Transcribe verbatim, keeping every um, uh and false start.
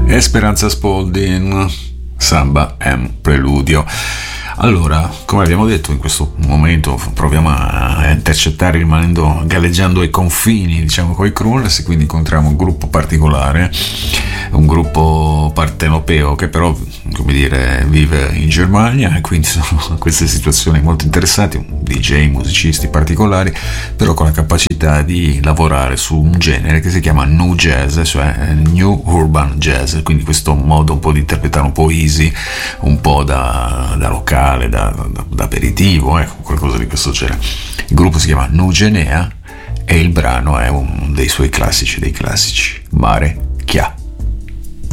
Esperanza Spalding, Samba and Preludio. Allora, come abbiamo detto, in questo momento proviamo a intercettare rimanendo, galleggiando ai confini, diciamo, con i Crooners, e quindi incontriamo un gruppo particolare, un gruppo partenopeo che però, come dire, vive in Germania, e quindi sono queste situazioni molto interessanti, D J, musicisti particolari, però con la capacità di lavorare su un genere che si chiama New Jazz, cioè New Urban Jazz, quindi questo modo un po' di interpretare un po' easy, un po' da, da locale, Da, da, da aperitivo, ecco, qualcosa di questo genere. Il gruppo si chiama Nugenea e il brano è un dei suoi classici dei classici, Mare Chia.